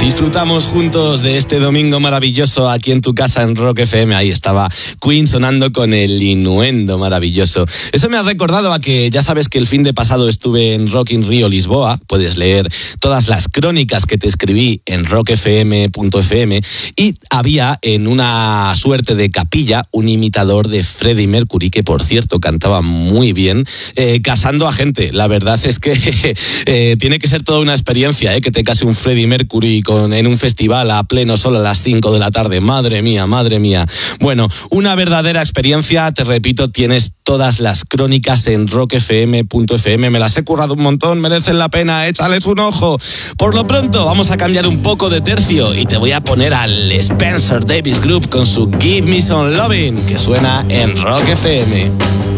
Disfrutamos juntos de este domingo maravilloso aquí en tu casa en Rock FM. Ahí estaba Queen sonando con el Innuendo maravilloso. Eso me ha recordado a que ya sabes que el fin de pasado estuve en Rock in Rio Lisboa. Puedes leer todas las crónicas que te escribí en rockfm.fm y había en una suerte de capilla un imitador de Freddie Mercury que, por cierto, cantaba muy bien, casando a gente. La verdad es que tiene que ser toda una experiencia, que te case un Freddie Mercury en un festival a pleno sol a las 5 de la tarde. Madre mía, madre mía. Bueno, una verdadera experiencia. Te repito, tienes todas las crónicas en rockfm.fm. Me las he currado un montón, merecen la pena, échales un ojo. Por lo pronto, vamos a cambiar un poco de tercio y te voy a poner al Spencer Davis Group con su Give Me Some Lovin', que suena en Rock FM.